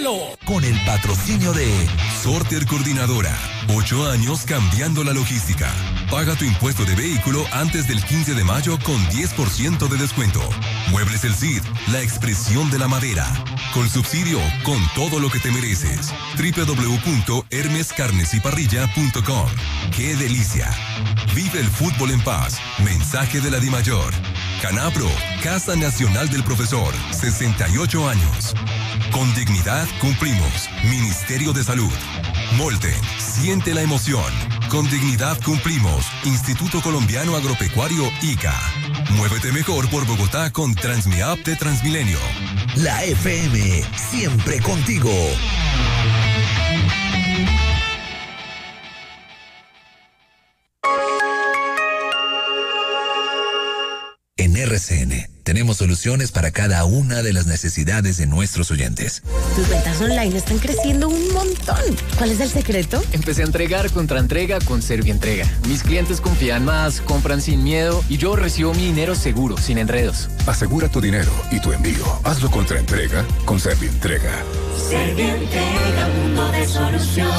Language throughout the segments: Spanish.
Dímelo. Con el patrocinio de Sorter Coordinadora. 8 años cambiando la logística. Paga tu impuesto de vehículo antes del 15 de mayo con 10% de descuento. Muebles El Cid, la expresión de la madera. Con subsidio, con todo lo que te mereces. www.hermescarnesyparrilla.com. ¡Qué delicia! Vive el fútbol en paz. Mensaje de la DIMAYOR. Canapro, Casa Nacional del Profesor, 68 años. Con dignidad cumplimos. Ministerio de Salud. Molten, siente la emoción. Con dignidad cumplimos. Instituto Colombiano Agropecuario ICA. Muévete mejor por Bogotá con Transmiapp de Transmilenio. La FM, siempre contigo. En RCN tenemos soluciones para cada una de las necesidades de nuestros oyentes. Tus ventas online están creciendo un montón. ¿Cuál es el secreto? Empecé a entregar contra entrega con Servientrega. Mis clientes confían más, compran sin miedo y yo recibo mi dinero seguro, sin enredos. Asegura tu dinero y tu envío. Hazlo contra entrega con Servientrega. Servientrega, mundo de soluciones.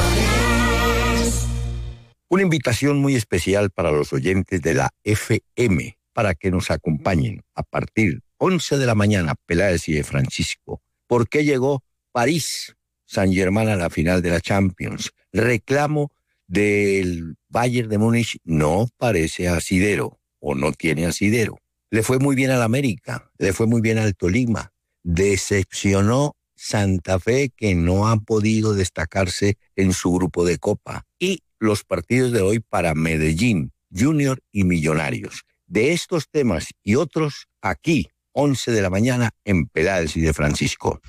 Una invitación muy especial para los oyentes de la FM, para que nos acompañen a partir 11 de la mañana, Peláez y de Francisco. ¿Por qué llegó París Saint-Germain a la final de la Champions? Reclamo del Bayern de Múnich no parece asidero o no tiene asidero. Le fue muy bien al América, le fue muy bien al Tolima. Decepcionó Santa Fe, que no ha podido destacarse en su grupo de Copa. Y los partidos de hoy para Medellín, Junior y Millonarios. De estos temas y otros, aquí, 11 de la mañana, en Peláez y de Francisco.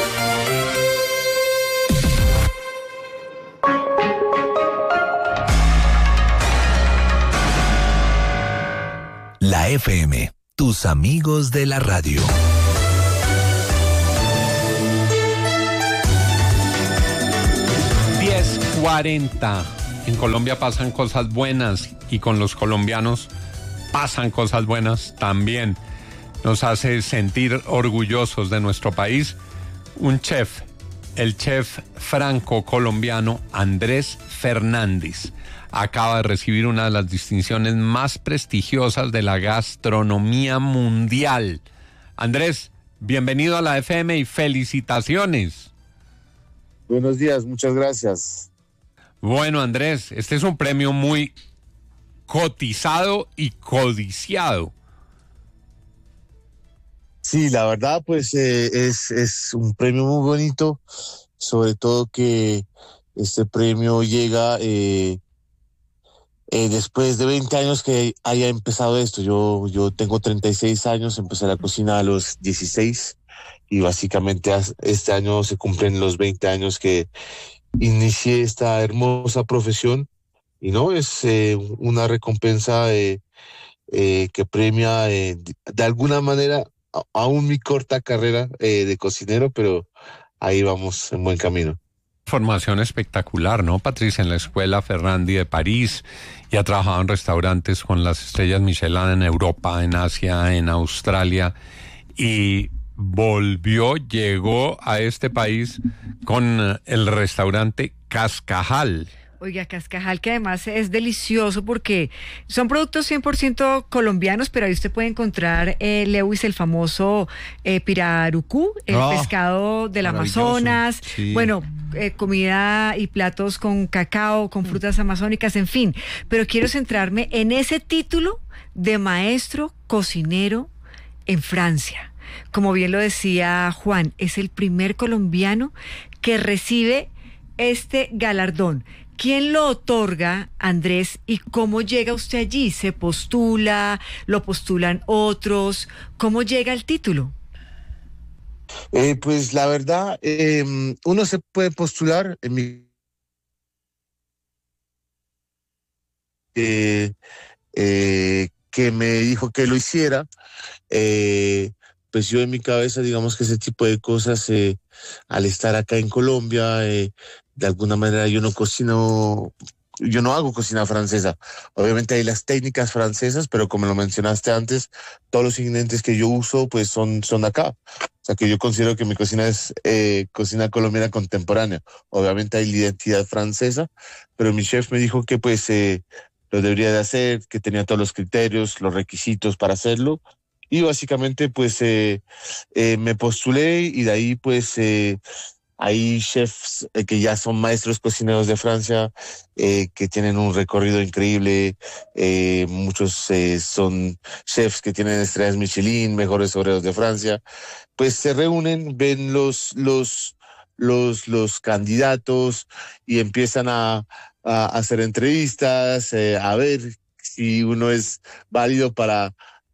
La FM, tus amigos de la radio. .40. En Colombia pasan cosas buenas y con los colombianos pasan cosas buenas también. Nos hace sentir orgullosos de nuestro país. Un chef, el chef franco-colombiano Andrés Fernández, acaba de recibir una de las distinciones más prestigiosas de la gastronomía mundial. Andrés, bienvenido a la FM y felicitaciones. Buenos días, muchas gracias. Bueno, Andrés, este es un premio muy cotizado y codiciado. Sí, la verdad, pues es un premio muy bonito, sobre todo que este premio llega después de 20 años que haya empezado esto. Yo tengo 36 años, empecé la cocina a los 16 y básicamente este año se cumplen los 20 años que inicié esta hermosa profesión. Y no, es una recompensa que premia de alguna manera aún mi corta carrera de cocinero, pero ahí vamos en buen camino. Formación espectacular, ¿no, Patricia? En la Escuela Ferrandi de París, y ha trabajado en restaurantes con las estrellas Michelin en Europa, en Asia, en Australia, y llegó a este país con el restaurante Cascajal. Oiga, Cascajal, que además es delicioso porque son productos 100% colombianos, pero ahí usted puede encontrar, Lewis, el famoso pirarucú, el pescado del Amazonas, sí. Bueno, comida y platos con cacao, con frutas amazónicas, en fin. Pero quiero centrarme en ese título de maestro cocinero en Francia. Como bien lo decía Juan, es el primer colombiano que recibe este galardón. ¿Quién lo otorga, Andrés, y cómo llega usted allí? ¿Se postula? ¿Lo postulan otros? ¿Cómo llega el título? Pues la verdad, uno se puede postular en mi... que me dijo que lo hiciera. Pues yo en mi cabeza, digamos que ese tipo de cosas, al estar acá en Colombia, de alguna manera yo no cocino yo no hago cocina francesa. Obviamente hay las técnicas francesas, pero como lo mencionaste antes, todos los ingredientes que yo uso pues son de acá. O sea que yo considero que mi cocina es cocina colombiana contemporánea. Obviamente hay la identidad francesa, pero mi chef me dijo que pues lo debería de hacer, que tenía todos los criterios, los requisitos para hacerlo. Y básicamente pues me postulé y de ahí pues hay chefs que ya son maestros cocineros de Francia, que tienen un recorrido increíble. Muchos son chefs que tienen estrellas Michelin, mejores obreros de Francia. Pues se reúnen, ven los candidatos y empiezan a hacer entrevistas, a ver si uno es válido para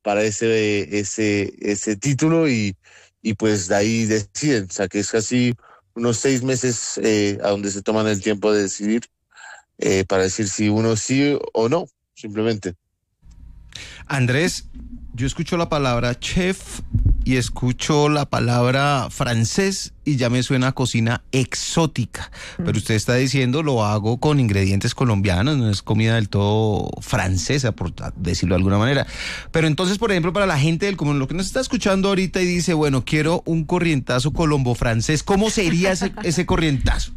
ese título y pues de ahí deciden. O sea que es casi unos 6 meses a donde se toman el tiempo de decidir para decir si uno sí o no, simplemente. Andrés, yo escucho la palabra chef y escucho la palabra francés y ya me suena a cocina exótica, pero usted está diciendo lo hago con ingredientes colombianos, no es comida del todo francesa, por decirlo de alguna manera. Pero entonces, por ejemplo, para la gente del común, lo que nos está escuchando ahorita y dice, bueno, quiero un corrientazo colombo-francés, ¿cómo sería ese corrientazo?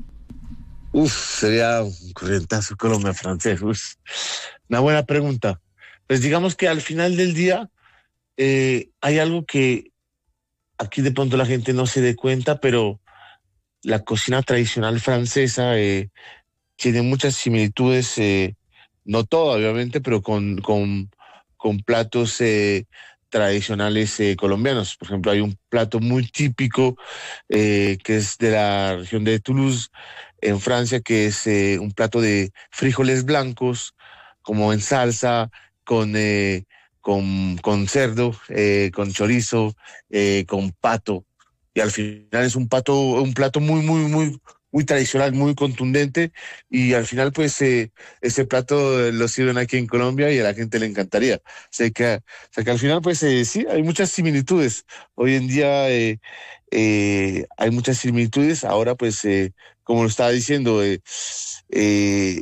Sería un corrientazo colombo-francés. Una buena pregunta. Pues digamos que al final del día hay algo que aquí de pronto la gente no se dé cuenta, pero la cocina tradicional francesa tiene muchas similitudes, no todas obviamente, pero con platos tradicionales colombianos. Por ejemplo, hay un plato muy típico que es de la región de Toulouse, en Francia, que es un plato de frijoles blancos, como en salsa, con cerdo, con chorizo, con pato, y al final es un plato muy tradicional, muy contundente, y al final pues ese plato lo sirven aquí en Colombia y a la gente le encantaría. O sea que al final pues sí, hay muchas similitudes. Hoy en día hay muchas similitudes. Ahora pues como lo estaba diciendo,